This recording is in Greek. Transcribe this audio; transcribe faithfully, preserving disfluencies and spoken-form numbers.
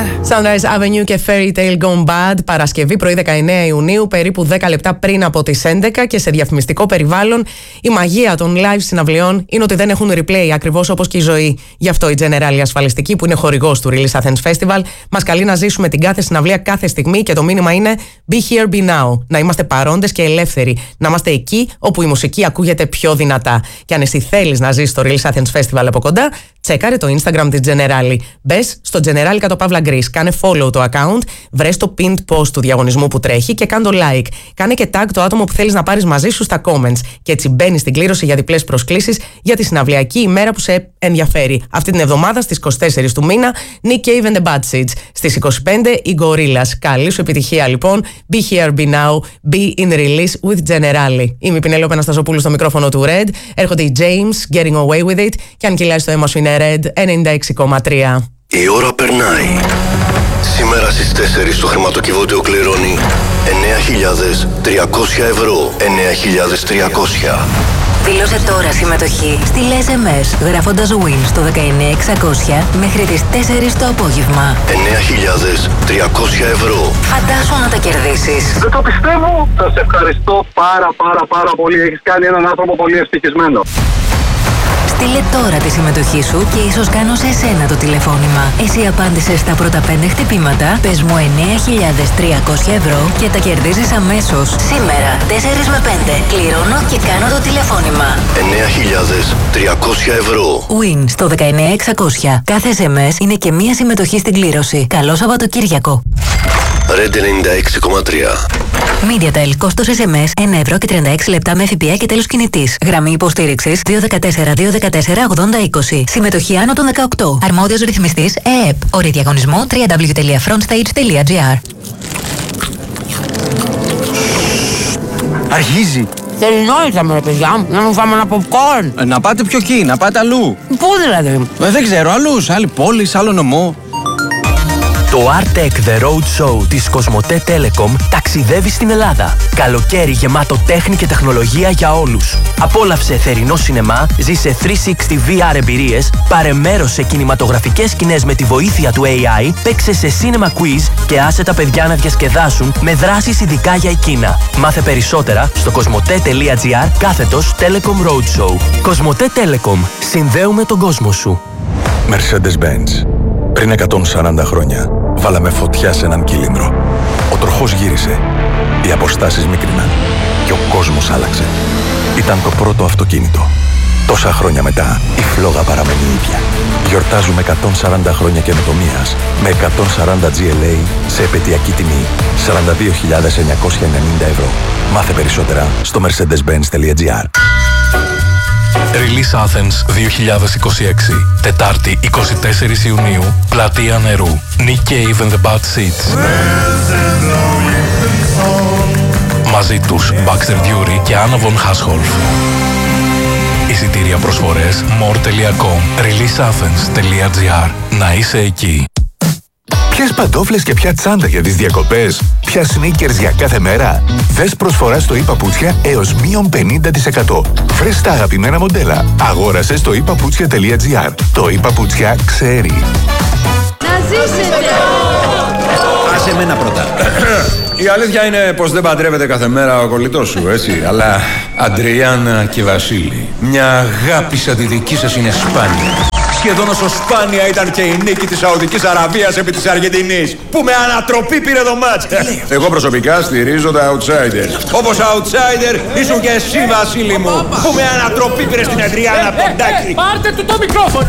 Sunrise Avenue και Fairy Tale Gone Bad, Παρασκευή πρωί δεκαεννέα Ιουνίου, περίπου δέκα λεπτά πριν από τις έντεκα, και σε διαφημιστικό περιβάλλον. Η μαγεία των live συναυλιών είναι ότι δεν έχουν replay, ακριβώς όπως και η ζωή. Γι' αυτό η Generali ασφαλιστική, που είναι χορηγός του Release Athens Festival, μας καλεί να ζήσουμε την κάθε συναυλία κάθε στιγμή, και το μήνυμα είναι Be here, be now. Να είμαστε παρόντες και ελεύθεροι. Να είμαστε εκεί όπου η μουσική ακούγεται πιο δυνατά. Και αν εσύ θέλεις να ζεις το Release Athens Festival από κοντά, τσέκαρε το Instagram της Generali. Μπες στο Generali κάτω παύλα Greece, κάνε follow το account, βρες το pinned post του διαγωνισμού που τρέχει και κάνε το like. Κάνε και tag το άτομο που θέλεις να πάρεις μαζί σου στα comments. Και έτσι μπαίνεις στην κλήρωση για διπλές προσκλήσεις για τη συναυλιακή ημέρα που σε ενδιαφέρει. Αυτή την εβδομάδα στις είκοσι τέσσερις του μήνα, Nick Cave and the Bad Seeds. Στις είκοσι πέντε οι Gorillaz. Καλή σου επιτυχία λοιπόν. Be here, be now, be in release with Generali. Είμαι η Πινελόπη Αναστασοπούλου στο μικρόφωνο του Red. Έρχονται οι James, Getting Away with It. Και αν κυλάει το αίμα σου είναι Red ενενήντα έξι κόμμα τρία. Η ώρα περνάει. Σήμερα στις τέσσερις το χρηματοκιβώτιο κληρώνει εννέα χιλιάδες τριακόσια ευρώ. εννέα χιλιάδες τριακόσια. Δήλωσε τώρα συμμετοχή. Στείλε ες εμ ες γράφοντας Win στο δεκαεννέα εξακόσια μέχρι τις τέσσερις το απόγευμα. εννέα χιλιάδες τριακόσια ευρώ. Φαντάσου να τα κερδίσεις. Δεν το πιστεύω. Σας ευχαριστώ πάρα πάρα πάρα πολύ. Έχεις κάνει έναν άνθρωπο πολύ ευτυχισμένο. Στείλε τώρα τη συμμετοχή σου και ίσως κάνω σε εσένα το τηλεφώνημα. Εσύ απάντησες στα πρώτα πέντε χτυπήματα, πες μου εννέα χιλιάδες τριακόσια ευρώ και τα κερδίζεις αμέσως. Σήμερα, τέσσερα με πέντε, κληρώνω και κάνω το τηλεφώνημα. εννέα χιλιάδες τριακόσια ευρώ. Win στο δεκαεννέα εξακόσια. Κάθε ες εμ ες είναι και μία συμμετοχή στην κλήρωση. Καλό Σαββατοκύριακο. Red ενενήντα έξι κόμμα τρία. MediaTel, κόστος ες εμ ες ένα ευρώ και τριάντα έξι λεπτά με ΦΠΑ και τέλος κινητής. Γραμμή υποστήριξης δύο ένα τέσσερα δύο ένα τέσσερα ογδόντα είκοσι. Συμμετοχή άνω των δεκαοκτώ. Αρμόδιος ρυθμιστής ΕΕΠ. Όροι διαγωνισμού double-u double-u double-u τελεία frontstage τελεία gr. Αρχίζει. Θερινό ήρθαμε ρε παιδιά, να μου φάμε ένα popcorn. Ε, να πάτε πιο εκεί, να πάτε αλλού. Πού δηλαδή? Ε, δεν ξέρω, αλλού, σε άλλη πόλη, σε άλλο νομό. Το Artec The Road Show της Κοσμοτέ Telecom ταξιδεύει στην Ελλάδα. Καλοκαίρι γεμάτο τέχνη και τεχνολογία για όλους. Απόλαυσε θερινό σινεμά, ζήσε τριακόσια εξήντα βι αρ εμπειρίες, πάρε μέρος σε κινηματογραφικές σκηνές με τη βοήθεια του έι άι, παίξε σε cinema quiz και άσε τα παιδιά να διασκεδάσουν με δράσεις ειδικά για εκείνα. Μάθε περισσότερα στο κοσμοτέ τελεία gr κάθετος Telecom Road Show. Κοσμοτέ Telecom. Συνδέουμε τον κόσμο σου. Mercedes-Benz. Πριν εκατόν σαράντα χρόνια, βάλαμε φωτιά σε έναν κύλινδρο. Ο τροχός γύρισε, οι αποστάσεις μίκριναν και ο κόσμος άλλαξε. Ήταν το πρώτο αυτοκίνητο. Τόσα χρόνια μετά, η φλόγα παραμένει ίδια. Γιορτάζουμε εκατόν σαράντα χρόνια καινοτομίας με εκατόν σαράντα τζι ελ έι σε επαιτειακή τιμή σαράντα δύο χιλιάδες εννιακόσια ενενήντα ευρώ. Μάθε περισσότερα στο mercedes benz τελεία gr. Release Athens δύο χιλιάδες είκοσι έξι. Τετάρτη είκοσι τέσσερις Ιουνίου, Πλατεία Νερού. Nick Cave and the Bad Seeds. Μαζί τους Baxter Dury και Anna von Hascholf. Εισιτήρια προσφορές more τελεία com, release athens τελεία gr. Να είσαι εκεί. Ποιες παντόφλες και ποια τσάντα για τις διακοπές, ποια sneakers για κάθε μέρα. Δες προσφορά στο e-Παπούτσια έως μείον πενήντα τοις εκατό. Βρες τα αγαπημένα μοντέλα. Αγόρασε στο e παπούτσια τελεία gr. Το e-Παπούτσια ξέρει. Να ζήσετε! Άσε εμένα πρώτα. Η αλήθεια είναι πως δεν παντρεύεται κάθε μέρα ο κολλητός σου, έτσι. Αλλά Αντριάννα και Βασίλη, μια αγάπη σαν τη δική σας είναι σπάνια. Σχεδόν όσο σπάνια ήταν και η νίκη της Σαουδικής Αραβίας επί της Αργεντινής, που με ανατροπή πήρε το μάτς. Εγώ προσωπικά στηρίζω τα outsiders. Όπως outsider ήσουν και εσύ, Βασίλη μου, που με ανατροπή πήρε στην Αντριάννα από τον Τάκη. Πάρτε του το μικρόφωνο!